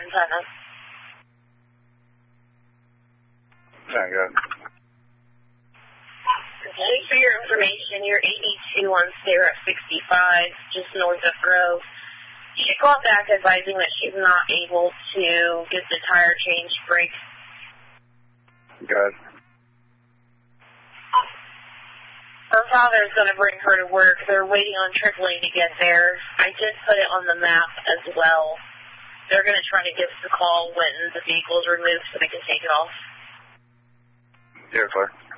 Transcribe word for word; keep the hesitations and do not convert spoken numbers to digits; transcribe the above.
antenna. Yeah, good. Okay, for your information, you're eighty-two on Sarah sixty-five, just north of Grove. She called back advising that she's not able to get the tire change break. Good. Her father's going to bring her to work. They're waiting on triple A to get there. I did put it on the map as well. They're going to try to give us a call when the vehicle's removed so they can take it off. You're clear.